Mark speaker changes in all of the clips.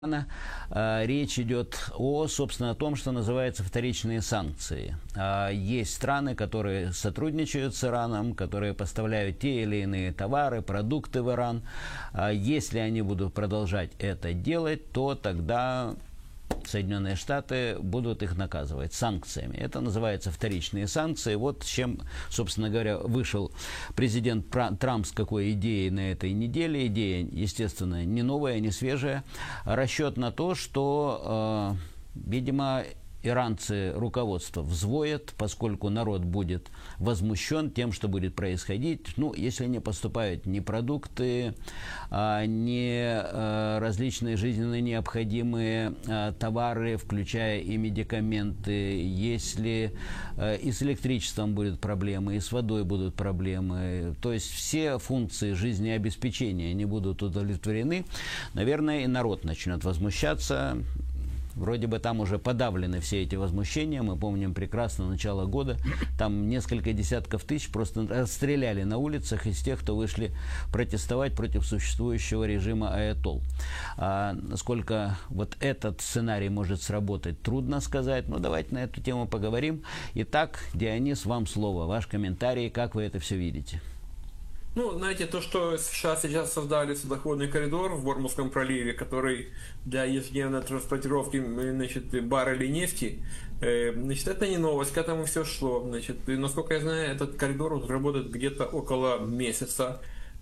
Speaker 1: Речь идет собственно, о том, что называется вторичные санкции. Есть страны, которые сотрудничают с Ираном, которые поставляют те или иные товары, продукты в Иран. Если они будут продолжать это делать, то тогда Соединенные Штаты будут их наказывать санкциями. Это называется вторичные санкции. Вот с чем, собственно говоря, вышел президент Трамп с какой идеей на этой неделе. Идея, естественно, не новая, не свежая. Расчет на то, что, видимо, иранцы руководство взвоят, поскольку народ будет возмущен тем, что будет происходить. Ну, если не поступают ни продукты, ни различные жизненно необходимые товары, включая и медикаменты, если и с электричеством будут проблемы, и с водой будут проблемы, то есть все функции жизнеобеспечения не будут удовлетворены, наверное, и народ начнет возмущаться. Вроде бы там уже подавлены все эти возмущения. Мы помним прекрасно начало года. Там несколько десятков тысяч просто расстреляли на улицах из тех, кто вышли протестовать против существующего режима аятолл. Насколько вот этот сценарий может сработать, трудно сказать. Но давайте на эту тему поговорим. Итак, Дионис, вам слово. Ваш комментарий, как вы это все видите?
Speaker 2: Ну, знаете, то, что США сейчас создали судоходный коридор в Ормузском проливе, который для ежедневной транспортировки, значит, баррелей нефти, значит, это не новость, к этому все шло. Значит, и, насколько я знаю, этот коридор уже работает где-то около месяца.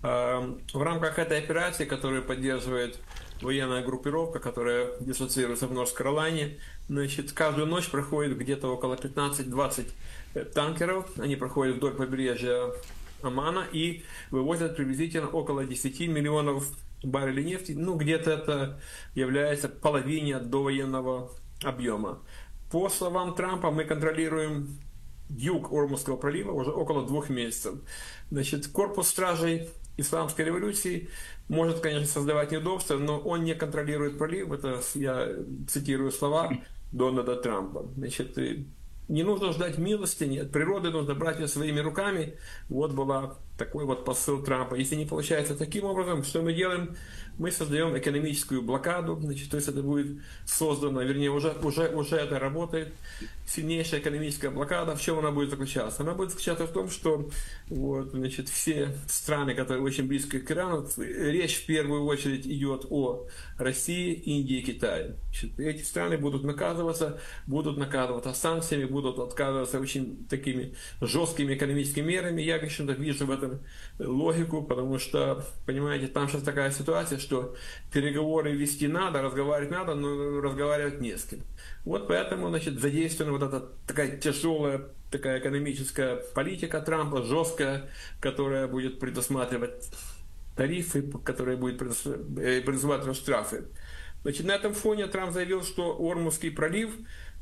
Speaker 2: В рамках этой операции, которую поддерживает военная группировка, которая дислоцируется в Норth-Каролайне, значит, каждую ночь проходит где-то около 15-20 танкеров. Они проходят вдоль побережья Омана и вывозят приблизительно около 10 миллионов баррелей нефти. Ну, где-то это является половиной довоенного объема. По словам Трампа, мы контролируем юг Ормузского пролива уже около 2 месяцев. Значит, корпус стражей исламской революции может, конечно, создавать неудобства, но он не контролирует пролив. Это я цитирую слова Дональда Трампа. Значит, не нужно ждать милостыни от природы, нужно брать ее своими руками. Вот была такой вот посыл Трампа. Если не получается таким образом, что мы делаем? Мы создаем экономическую блокаду, значит, то есть это будет создано, вернее, уже это работает, сильнейшая экономическая блокада. В чем она будет заключаться? Она будет заключаться в том, что вот, значит, все страны, которые очень близко к Ирану, речь в первую очередь идет о России, Индии и Китае. Значит, эти страны будут наказываться санкциями, будут отказываться очень такими жесткими экономическими мерами. Я, конечно, вижу в этом логику, потому что, понимаете, там сейчас такая ситуация, что переговоры вести надо, разговаривать надо, но разговаривать не с кем. Вот поэтому, значит, задействована вот эта такая тяжелая такая экономическая политика Трампа, жесткая, которая будет предусматривать тарифы, которые будут предусматривать штрафы. Значит, на этом фоне Трамп заявил, что Ормузский пролив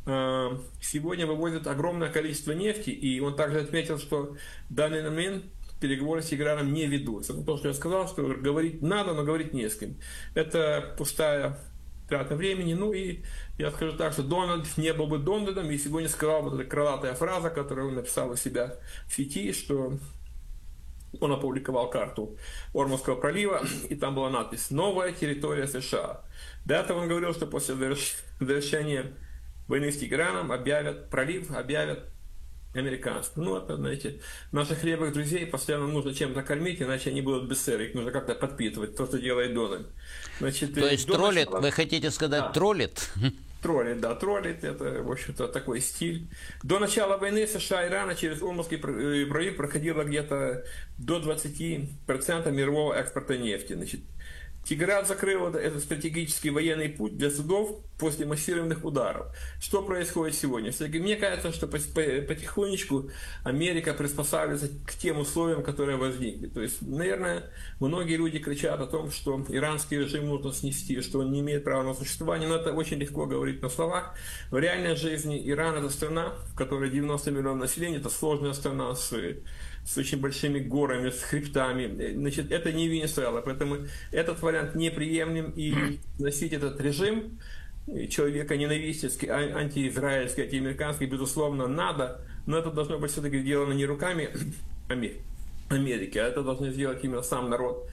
Speaker 2: сегодня вывозит огромное количество нефти, и он также отметил, что в данный момент переговоры с Ираном не ведутся. То, что я сказал, что говорить надо, но говорить не с кем. Это пустая трата времени. Ну и я скажу так, что Дональд не был бы Дональдом, если бы не сказал вот эта крылатая фраза, которую он написал у себя в сети, что он опубликовал карту Ормузского пролива, и там была надпись «Новая территория США». До этого он говорил, что после завершения войны с Ираном пролив объявят американцев. Ну, это, знаете, наших хлебных друзей постоянно нужно чем-то кормить, иначе они будут без сыра. Их нужно как-то подпитывать, то, что делает Дональд. Значит,
Speaker 1: то есть троллит, вы хотите сказать, да. Троллит?
Speaker 2: Троллит, да, троллит, это, в общем-то, такой стиль. До начала войны США и Ирана через Ормузский пролив проходило где-то до 20% мирового экспорта нефти. Значит, Тегеран закрыл этот стратегический военный путь для судов после массированных ударов. Что происходит сегодня? Мне кажется, что потихонечку Америка приспосабливается к тем условиям, которые возникли. То есть, наверное, многие люди кричат о том, что иранский режим нужно снести, что он не имеет права на существование, но это очень легко говорить на словах. В реальной жизни Иран – это страна, в которой 90 миллионов населения, это сложная страна с очень большими горами, с хребтами. Значит, это не Венесуэла, поэтому этот вариант неприемлем, и носить этот режим человеконенавистнический, антиизраильский, антиамериканский, безусловно, надо, но это должно быть все-таки сделано не руками Америки, а это должны сделать именно сам народ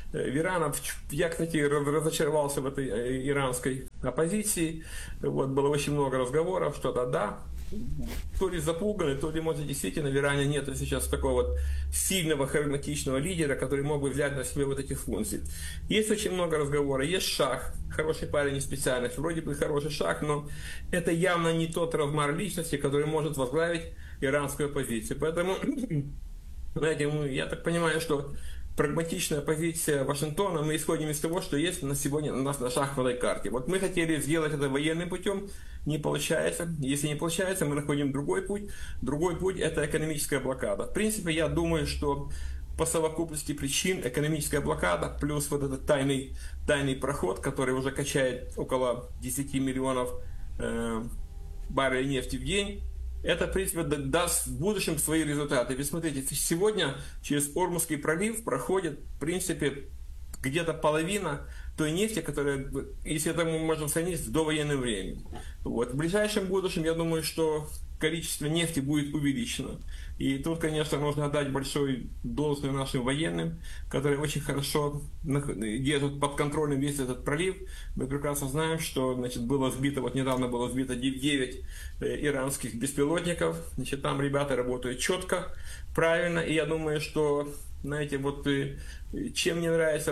Speaker 2: в Ирана. Я, кстати, разочаровался в этой иранской оппозиции. Вот, было очень много разговоров, что-то да. То ли запуганы, то ли, может, действительно в Иране нет сейчас такого вот сильного, харизматичного лидера, который мог бы взять на себя вот эти функции. Есть очень много разговоров. Есть Шах, хороший парень из специальных, вроде бы хороший Шах, но это явно не тот размер личности, который может возглавить иранскую оппозицию. Поэтому, знаете, я так понимаю, что прагматичная позиция Вашингтона, мы исходим из того, что есть на сегодня у нас на шахматной карте. Вот мы хотели сделать это военным путем, не получается. Если не получается, мы находим другой путь. Другой путь – это экономическая блокада. В принципе, я думаю, что по совокупности причин экономическая блокада плюс вот этот тайный проход, который уже качает около 10 миллионов баррелей нефти в день, это, в принципе, даст в будущем свои результаты. Ведь смотрите, сегодня через Ормузский пролив проходит, в принципе, где-то половина той нефти, которая, если это мы можем сравнить с довоенным временем. Вот. В ближайшем будущем, я думаю, что количество нефти будет увеличено. И тут, конечно, нужно отдать большой должное нашим военным, которые очень хорошо держат под контролем весь этот пролив. Мы прекрасно знаем, что, значит, было сбито, вот недавно было сбито 9 иранских беспилотников. Значит, там ребята работают четко, правильно. И я думаю, что, знаете, вот чем мне нравится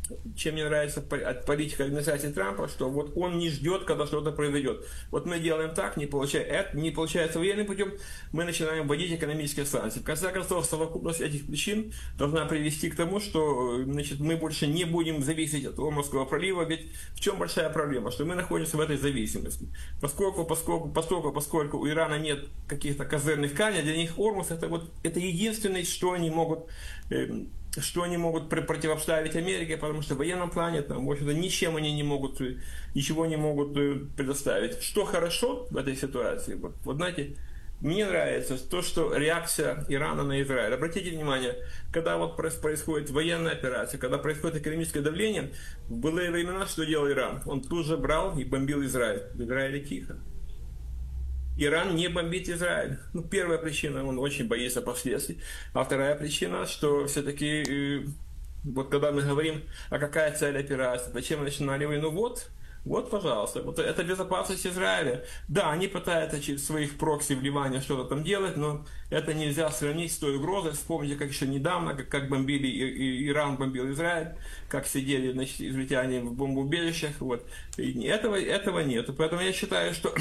Speaker 2: от политики администрации Трампа, что вот он не ждет, когда что-то произойдет. Вот мы делаем так, не получается военным путем, мы начинаем вводить экономические санкции. В конце концов, совокупность этих причин должна привести к тому, что, значит, мы больше не будем зависеть от Ормузского пролива. Ведь в чем большая проблема? Что мы находимся в этой зависимости. Поскольку у Ирана нет каких-то козырных камней, для них Ормуз это единственное, что они могут противопоставить Америке, потому что в военном плане там, в общем-то, ничего не могут предоставить. Что хорошо в этой ситуации? Вот знаете, мне нравится то, что реакция Ирана на Израиль. Обратите внимание, когда вот происходит военная операция, когда происходит экономическое давление, в былые времена что делал Иран? Он тут же брал и бомбил Израиль. В Израиле тихо. Иран не бомбит Израиль. Первая причина, он очень боится последствий. А вторая причина, что все-таки, вот когда мы говорим, а какая цель операции, зачем мы начинали войну, вот, пожалуйста, вот это безопасность Израиля. Да, они пытаются через своих прокси в Ливане что-то там делать, но это нельзя сравнить с той угрозой. Вспомните, как еще недавно, как бомбили, Иран бомбил Израиль, как сидели, значит, израильтяне в бомбоубежищах. Вот. И этого нет. Поэтому я считаю, что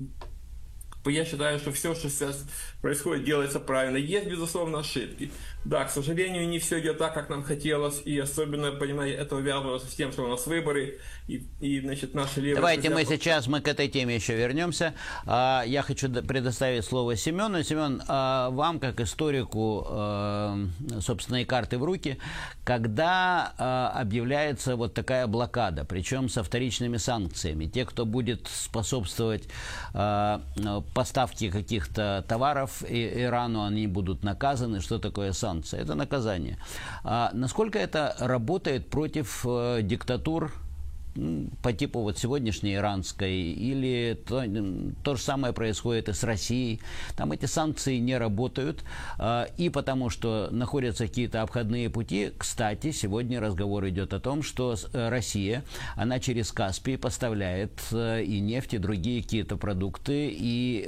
Speaker 2: все, что сейчас происходит, делается правильно. Есть, безусловно, ошибки. Да, к сожалению, не все идет так, как нам хотелось. И особенно, понимаете, это увязывается с тем, что у нас выборы. И значит, наши левые...
Speaker 1: Давайте мы к этой теме еще вернемся. Я хочу предоставить слово Семену. Семен, вам, как историку собственной карты в руки, когда объявляется вот такая блокада, причем со вторичными санкциями, те, кто будет способствовать поставки каких-то товаров Ирану, они будут наказаны. Что такое санкции? Это наказание. Насколько это работает против диктатур по типу вот сегодняшней иранской, или то же самое происходит и с Россией? Там эти санкции не работают, и потому что находятся какие-то обходные пути. Кстати, сегодня разговор идет о том, что Россия, она через Каспий поставляет и нефть, и другие какие-то продукты, и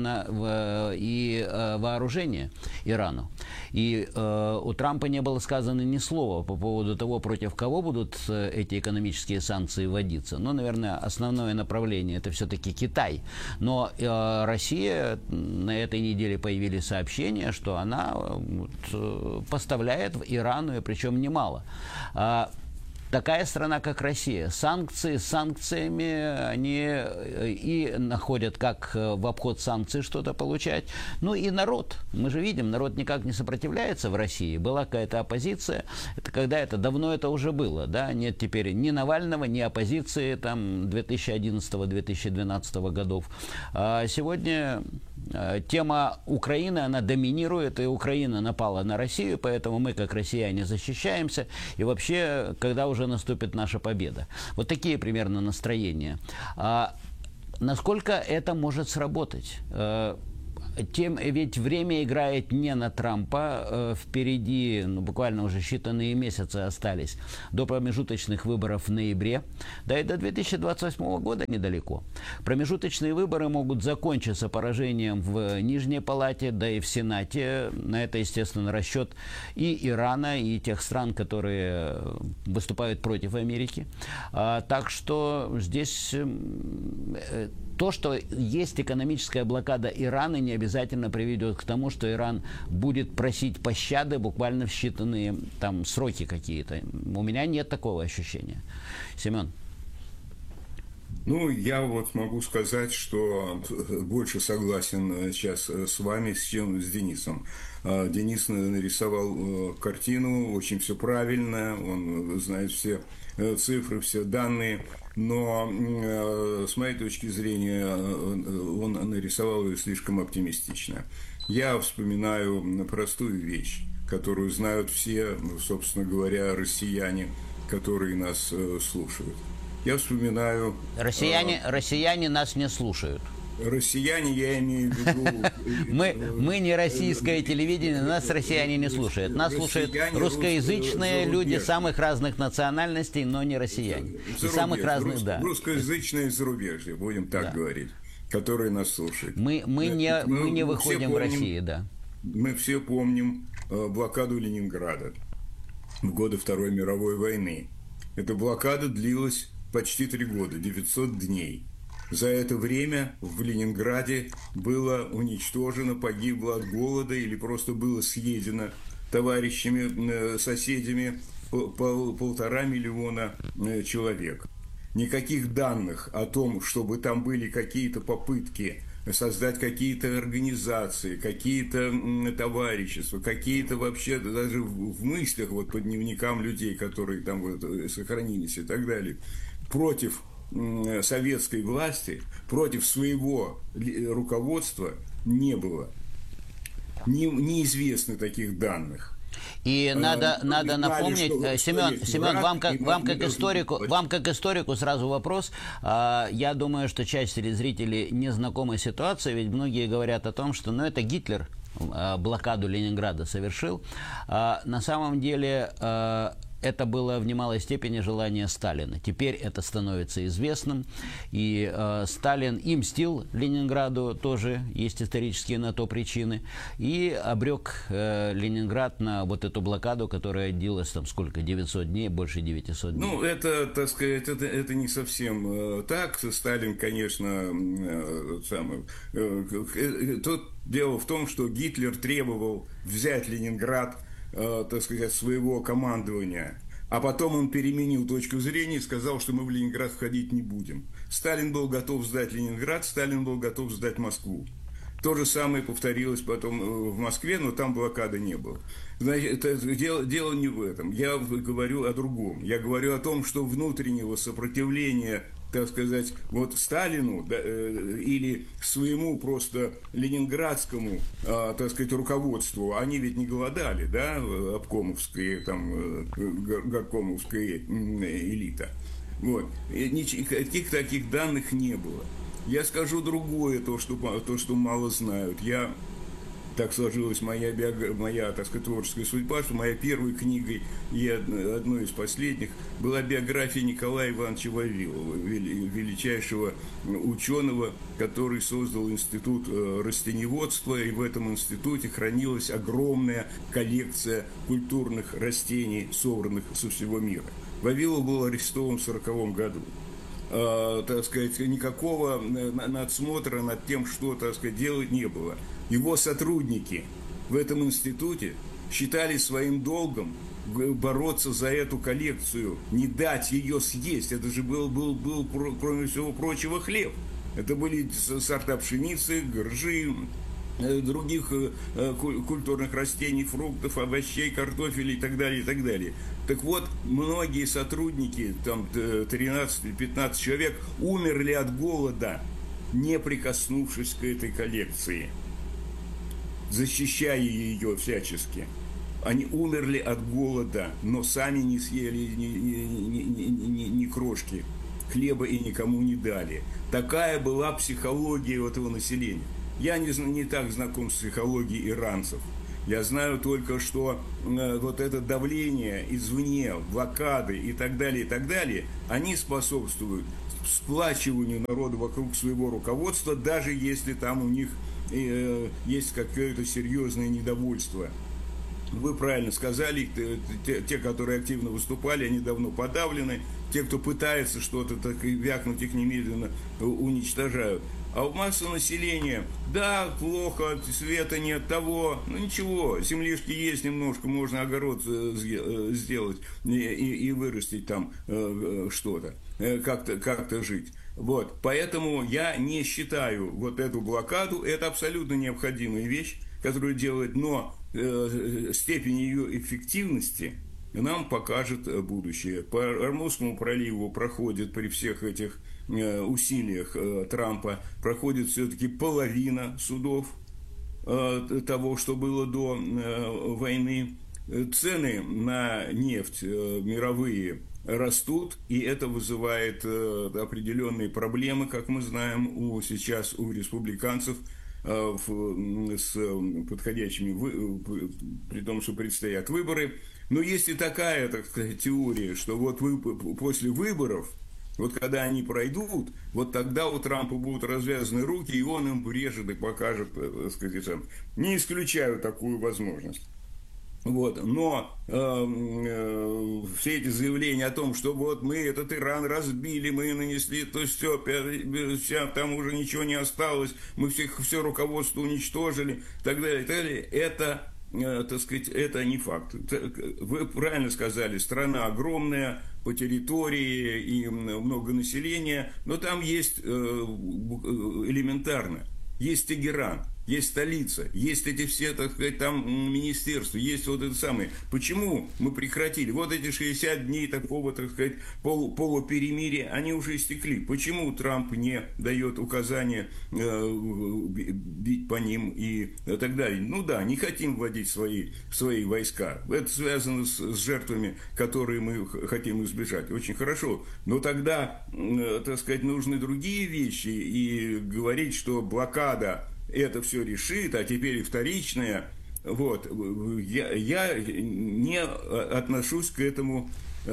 Speaker 1: вооружение Ирану. И у Трампа не было сказано ни слова по поводу того, против кого будут эти экономические санкции вводиться. Но, наверное, основное направление – это все-таки Китай. Но Россия, на этой неделе появились сообщения, что она поставляет в Ирану, и причем немало. Такая страна, как Россия, санкции с санкциями, они и находят, как в обход санкций что-то получать. Ну и народ. Мы же видим, народ никак не сопротивляется в России. Была какая-то оппозиция. Это когда это? Давно это уже было. Да? Нет теперь ни Навального, ни оппозиции там 2011-2012 годов. А сегодня тема Украины, она доминирует, и Украина напала на Россию, поэтому мы, как россияне, защищаемся. И вообще, когда уже наступит наша победа. Вот такие примерно настроения. Насколько это может сработать? Ведь время играет не на Трампа. Впереди, буквально уже считанные месяцы остались до промежуточных выборов в ноябре. Да и до 2028 года недалеко. Промежуточные выборы могут закончиться поражением в Нижней палате, да и в Сенате. На это, естественно, расчет и Ирана, и тех стран, которые выступают против Америки. Так что здесь то, что есть экономическая блокада Ирана, не обязательно приведет к тому, что Иран будет просить пощады буквально в считанные там сроки какие-то. У меня нет такого ощущения. Семен.
Speaker 3: Ну, я вот могу сказать, что больше согласен сейчас с вами, чем с Денисом. Денис нарисовал картину, очень все правильно, он знает все цифры, все данные, но с моей точки зрения он нарисовал ее слишком оптимистично. Я вспоминаю простую вещь, которую знают все, собственно говоря, россияне, которые нас слушают. Я вспоминаю...
Speaker 1: Россияне нас не слушают.
Speaker 3: Россияне, я имею в виду...
Speaker 1: Мы не российское телевидение, нас россияне не слушают. Нас слушают русскоязычные люди самых разных национальностей, но не россияне. И самых разных, да.
Speaker 3: Русскоязычные зарубежье, будем так говорить, которые нас слушают.
Speaker 1: Мы не выходим в Россию, да.
Speaker 3: Мы все помним блокаду Ленинграда в годы Второй мировой войны. Эта блокада длилась почти 3 года, 900 дней. За это время в Ленинграде было уничтожено, погибло от голода или просто было съедено товарищами, соседями 1,5 миллиона человек. Никаких данных о том, чтобы там были какие-то попытки создать какие-то организации, какие-то товарищества, какие-то вообще даже в мыслях вот по дневникам людей, которые там вот сохранились и так далее, против советской власти, против своего руководства не было. Неизвестно таких данных.
Speaker 1: И надо напомнить, Семен, вам как историку сразу вопрос. Я думаю, что часть телезрителей не знакома с ситуацией, ведь многие говорят о том, что это Гитлер блокаду Ленинграда совершил. На самом деле это было в немалой степени желание Сталина. Теперь это становится известным. И Сталин и мстил Ленинграду, тоже есть исторические на то причины. И обрек Ленинград на вот эту блокаду, которая длилась там сколько? 900 дней, больше 900 дней.
Speaker 3: Ну, это, так сказать, это не совсем так. Сталин, конечно, тут дело в том, что Гитлер требовал взять Ленинград, так сказать, своего командования, а потом он переменил точку зрения и сказал, что мы в Ленинград входить не будем. Сталин был готов сдать Ленинград, Сталин был готов сдать Москву. То же самое повторилось потом в Москве, но там блокады не было. Значит, дело не в этом. Я говорю о другом. Я говорю о том, что внутреннего сопротивления, так сказать, вот Сталину, да, или своему просто ленинградскому, так сказать, руководству, они ведь не голодали, да, обкомовская, там, горкомовская элита. Вот. Никаких таких данных не было. Я скажу другое, то, что мало знают. Так сложилась моя, так сказать, творческая судьба, что моей первой книгой и одной из последних была биография Николая Ивановича Вавилова, величайшего ученого, который создал институт растениеводства, и в этом институте хранилась огромная коллекция культурных растений, собранных со всего мира. Вавилов был арестован в 1940 году. Так сказать, никакого надсмотра над тем, что, так сказать, делать не было. Его сотрудники в этом институте считали своим долгом бороться за эту коллекцию, не дать ее съесть. Это же был, кроме всего прочего, хлеб. Это были сорта пшеницы, горжи, других культурных растений, фруктов, овощей, картофеля и так далее, и так далее. Так вот, многие сотрудники, там 13-15 человек, умерли от голода, не прикоснувшись к этой коллекции, защищая ее всячески. Они умерли от голода, но сами не съели ни крошки хлеба и никому не дали. Такая была психология этого населения. Я не так знаком с психологией иранцев. Я знаю только, что вот это давление извне, блокады и так далее, они способствуют сплачиванию народа вокруг своего руководства, даже если там у них есть какое-то серьезное недовольство. Вы правильно сказали, те, которые активно выступали, они давно подавлены. Те, кто пытается что-то так вякнуть, их немедленно уничтожают. А у массы населения, да, плохо, света нет, того, ну ничего, землишки есть немножко, можно огород сделать и вырастить там что-то, как-то жить. Вот, поэтому я не считаю вот эту блокаду, это абсолютно необходимая вещь, которую делает, но степень ее эффективности нам покажет будущее. По Ормузскому проливу проходит при всех этих усилиях Трампа, проходит все-таки половина судов того, что было до войны. Цены на нефть мировые растут, и это вызывает определенные проблемы, как мы знаем, сейчас у республиканцев с подходящими, при том, что предстоят выборы. Но есть и такая, так сказать, теория, что вот после выборов, вот когда они пройдут, вот тогда у Трампа будут развязаны руки, и он им врежет и покажет, так сказать, не исключаю такую возможность. Вот. Но все эти заявления о том, что вот мы этот Иран разбили, мы нанесли, то все, там уже ничего не осталось, мы все руководство уничтожили, и так далее, это, так сказать, это не факт. Вы правильно сказали, страна огромная по территории и много населения, но там есть элементарно, есть Тегеран, есть столица, есть эти все, так сказать, там министерства, есть вот это самое. Почему мы прекратили? Вот эти 60 дней такого, так сказать, полуперемирия, они уже истекли. Почему Трамп не дает указания бить по ним и так далее? Ну да, не хотим вводить свои войска. Это связано с жертвами, которые мы хотим избежать. Очень хорошо. Но тогда, так сказать, нужны другие вещи. И говорить, что блокада это все решит, а теперь и вторичное. Вот. Я не отношусь к этому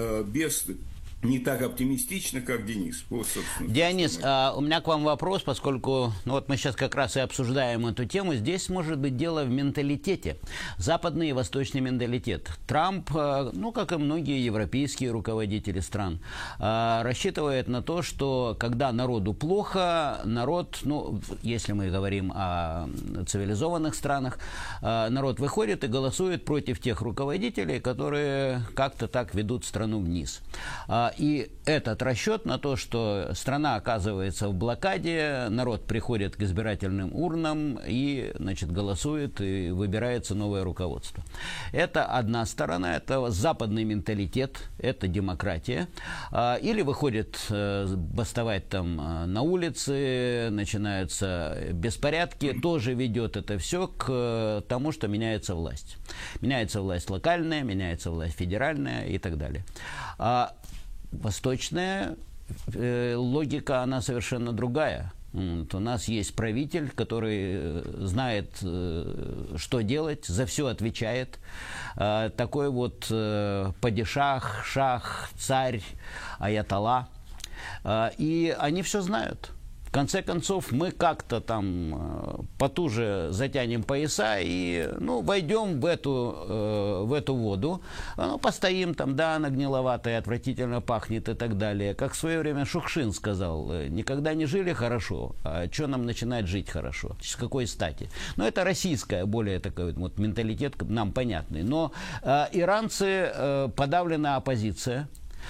Speaker 3: не так оптимистично, как Денис. Вот,
Speaker 1: Денис, у меня к вам вопрос, поскольку вот мы сейчас как раз и обсуждаем эту тему. Здесь может быть дело в менталитете. Западный и восточный менталитет. Трамп, как и многие европейские руководители стран, рассчитывает на то, что когда народу плохо, народ, если мы говорим о цивилизованных странах, народ выходит и голосует против тех руководителей, которые как-то так ведут страну вниз. И этот расчет на то, что страна оказывается в блокаде, народ приходит к избирательным урнам и, голосует, и выбирается новое руководство. Это одна сторона, это западный менталитет, это демократия. Или выходит бастовать там на улице, начинаются беспорядки, тоже ведет это все к тому, что меняется власть. Меняется власть локальная, меняется власть федеральная и так далее. Восточная логика, она совершенно другая. У нас есть правитель, который знает, что делать, за все отвечает. Такой вот падишах, шах, царь, аятолла. И они все знают. В конце концов, мы как-то там потуже затянем пояса и войдем в эту воду, постоим там, да, она гниловатая, отвратительно пахнет и так далее. Как в свое время Шукшин сказал, никогда не жили хорошо, а что нам начинать жить хорошо? С какой стати? Это российская, более такой вот менталитет нам понятный. Но иранцы, подавленная оппозиция,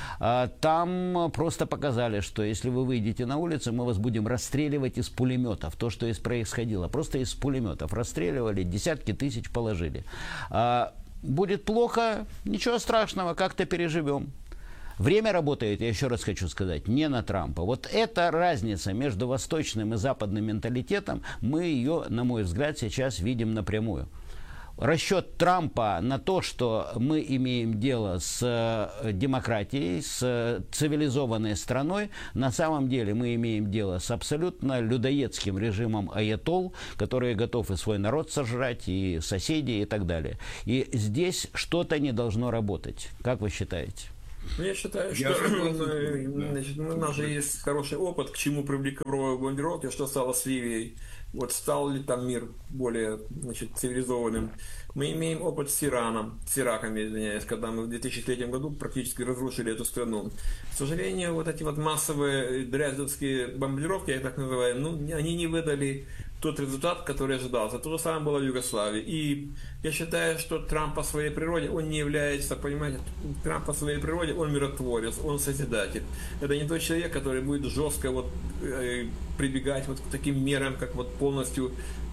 Speaker 1: там просто показали, что если вы выйдете на улицу, мы вас будем расстреливать из пулеметов. То, что происходило, просто из пулеметов расстреливали, десятки тысяч положили. Будет плохо, ничего страшного, как-то переживем. Время работает, я еще раз хочу сказать, не на Трампа. Вот эта разница между восточным и западным менталитетом, мы ее, на мой взгляд, сейчас видим напрямую. расчет Трампа на то, что мы имеем дело с демократией, с цивилизованной страной, на самом деле мы имеем дело с абсолютно людоедским режимом аятолл, который готов и свой народ сожрать, и соседей, и так далее. И здесь что-то не должно работать. Как вы считаете?
Speaker 2: Я считаю, что значит, у нас же есть хороший опыт, к чему привели ковровые бомбардировки, что стало с Ливией. Вот стал ли там мир более, значит, цивилизованным. Мы имеем опыт с Ираном, с Ираком, извиняюсь, когда мы в 2003 году практически разрушили эту страну. К сожалению, вот эти вот массовые дрезденские бомбардировки, я их так называю, ну, они не выдали тот результат, который ожидался. То же самое было в Югославии. И я считаю, что Трамп по своей природе, он не является, понимаете, Трамп по своей природе, он миротворец, он созидатель. Это не тот человек, который будет жестко вот, прибегать вот к таким мерам, как вот полностью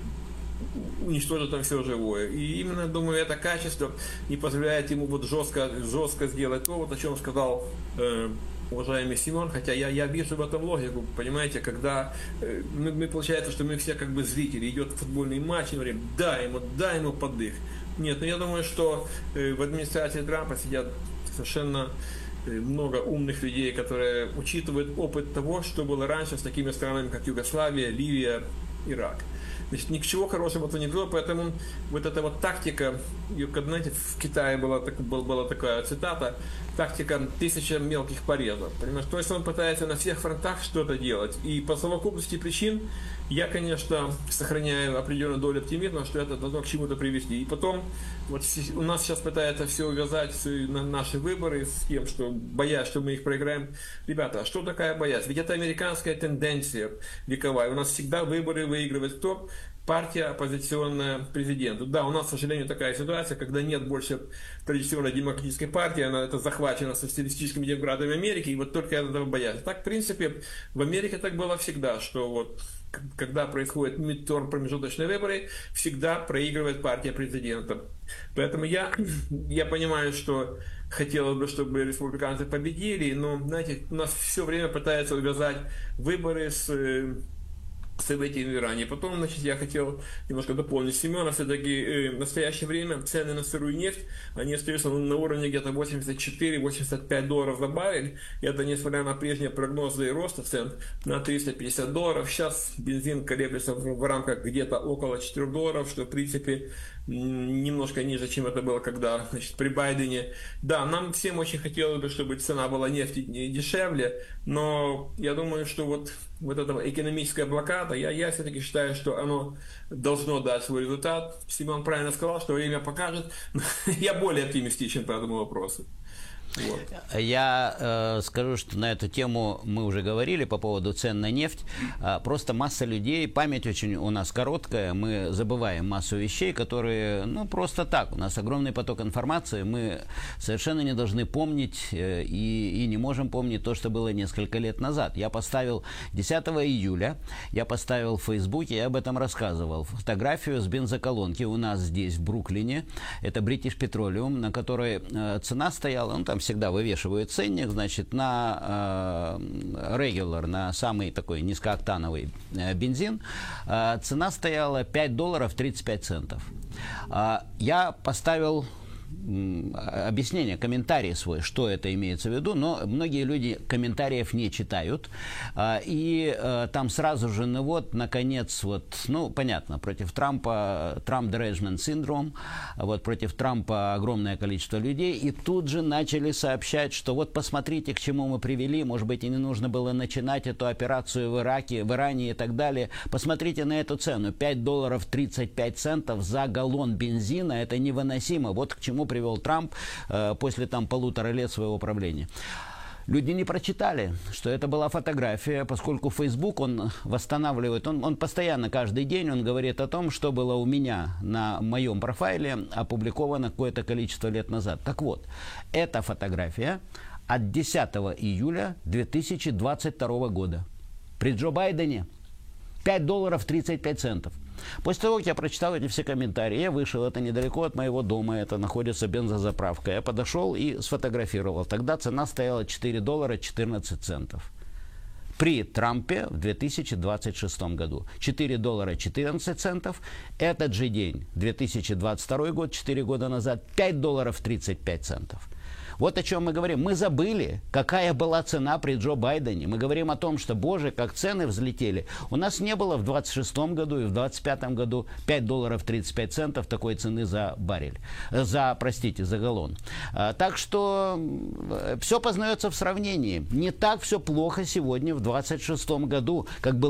Speaker 2: уничтожить там все живое. И именно, думаю, это качество не позволяет ему вот жестко сделать то, вот о чем сказал уважаемый Семен, хотя я вижу в этом логику, понимаете, когда мы получается, что мы все как бы зрители, идет футбольный матч, и говорим, дай ему поддых. Нет, но я думаю, что в администрации Трампа сидят совершенно много умных людей, которые учитывают опыт того, что было раньше с такими странами, как Югославия, Ливия, Ирак. Значит, ни к чему хорошему это не было, поэтому вот эта вот тактика, знаете, в Китае была такая цитата, тактика 1000 мелких порезов, понимаешь? То есть он пытается на всех фронтах что-то делать. И по совокупности причин я, конечно, сохраняю определенную долю оптимизма, что это должно к чему-то привести. И потом, вот у нас сейчас пытается все увязать на наши выборы с тем, что боясь, что мы их проиграем. Ребята, а что такая боязнь? Ведь это американская тенденция вековая. У нас всегда выборы выигрывает кто? Партия оппозиционная президенту. Да, у нас, к сожалению, такая ситуация, когда нет больше традиционной демократической партии, она это захвачена социалистическими демократами Америки, и вот только этого боятся. Так, в принципе, в Америке так было всегда, что вот когда происходит мидтерм, промежуточные выборы, всегда проигрывает партия президента. Поэтому я понимаю, что хотелось бы, чтобы республиканцы победили, но, знаете, у нас все время пытаются увязать выборы с событиями в Иране. Потом, значит, я хотел немножко дополнить Семена. Все-таки в настоящее время цены на сырую нефть, они остаются на уровне где-то $84-85 за баррель. И это несмотря на прежние прогнозы роста цен на $350. Сейчас бензин колеблется в рамках где-то около $4, что, в принципе, немножко ниже, чем это было, когда, значит, при Байдене. Да, нам всем очень хотелось бы, чтобы цена была нефти дешевле, но я думаю, что вот эта экономическая блокада, я все-таки считаю, что оно должно дать свой результат. Семен правильно сказал, что время покажет. Я более оптимистичен по этому вопросу. Вот.
Speaker 1: Я скажу, что на эту тему мы уже говорили по поводу цен на нефть. Просто масса людей, память очень у нас короткая, мы забываем массу вещей, которые, ну, просто так. У нас огромный поток информации, мы совершенно не должны помнить и не можем помнить то, что было несколько лет назад. Я поставил 10 июля, я поставил в Фейсбуке, я об этом рассказывал, фотографию с бензоколонки у нас здесь, в Бруклине. Это British Petroleum, на которой цена стояла, ну, там всегда вывешивают ценник, значит, на regular, на самый такой низкооктановый бензин, цена стояла $5.35. Я поставил объяснение, комментарий свой, что это имеется в виду, но многие люди комментариев не читают, и там сразу же, ну вот, наконец, вот, ну, понятно, против Трампа, Trump-derangement syndrome, вот, против Трампа огромное количество людей, и тут же начали сообщать, что вот посмотрите, к чему мы привели, может быть, и не нужно было начинать эту операцию в Ираке, в Иране и так далее, посмотрите на эту цену, $5.35 за галлон бензина, это невыносимо, вот к чему привел Трамп после там 1,5 лет своего правления. Люди не прочитали, что это была фотография, поскольку Facebook, он восстанавливает, он постоянно, каждый день, он говорит о том, что было у меня на моем профайле опубликовано какое-то количество лет назад. Так вот, эта фотография от 10 июля 2022 года. При Джо Байдене $5.35. После того, как я прочитал эти все комментарии, я вышел, это недалеко от моего дома, это находится бензозаправка. Я подошел и сфотографировал. Тогда цена стояла $4.14. при Трампе в 2026 году. $4.14. Этот же день, 2022 год, 4 года назад, $5.35. Вот о чем мы говорим. Мы забыли, какая была цена при Джо Байдене. Мы говорим о том, что, боже, как цены взлетели. У нас не было в 26 году и в 25 году $5.35 такой цены за баррель. За галлон. Так что все познается в сравнении. Не так все плохо сегодня в 26 году, как было